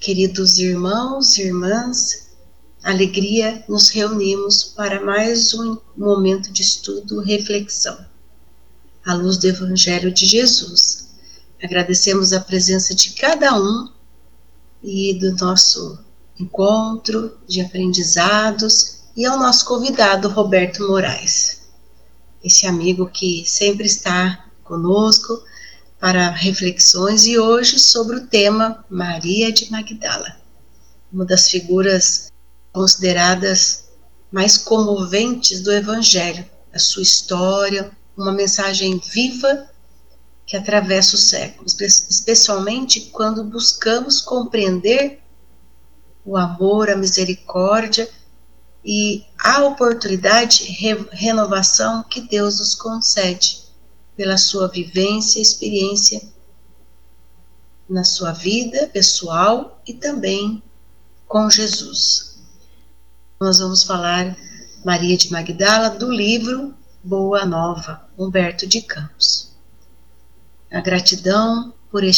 queridos irmãos e irmãs, alegria nos reunimos para mais um momento de estudo, reflexão, à luz do Evangelho de Jesus. Agradecemos a presença de cada um e do nosso encontro de aprendizados e ao nosso convidado Roberto Moraes, esse amigo que sempre está conosco para reflexões, e hoje sobre o tema Maria de Magdala, uma das figuras consideradas mais comoventes do Evangelho, a sua história, uma mensagem viva que atravessa os séculos, especialmente quando buscamos compreender o amor, a misericórdia e a oportunidade de renovação que Deus nos concede pela sua vivência e experiência na sua vida pessoal e também com Jesus. Nós vamos falar Maria de Magdala do livro Boa Nova, Humberto de Campos. A gratidão por